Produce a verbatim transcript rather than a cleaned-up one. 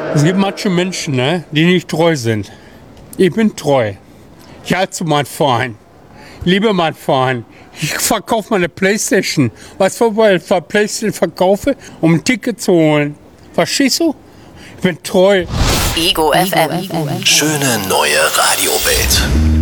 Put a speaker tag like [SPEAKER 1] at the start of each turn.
[SPEAKER 1] Es gibt manche Menschen, ne, die nicht treu sind. Ich bin treu. Ich halte zu meinem Verein. Ich liebe meinen Verein. Ich verkaufe meine Playstation. Weißt du, weil ich Playstation verkaufe, um ein Ticket zu holen. Verstehst du? Ich bin treu.
[SPEAKER 2] Ego F M.
[SPEAKER 3] Schöne neue Radiowelt.